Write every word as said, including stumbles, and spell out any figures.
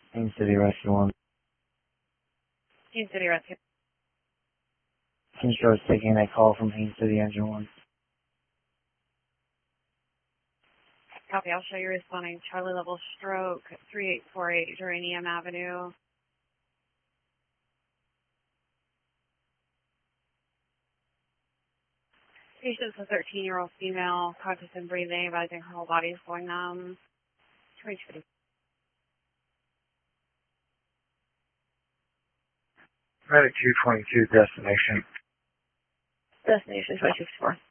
Haines City Rescue one. Haines City Rescue. King Stroke's taking that call from Haines City Engine one. Copy, I'll show you responding. Charlie level stroke, three eight four eight Geranium Avenue. Patient's a thirteen-year-old female, conscious and breathing, advising her whole body is going numb. twenty twenty. Medic two twenty-two destination. Destination twenty sixty-four.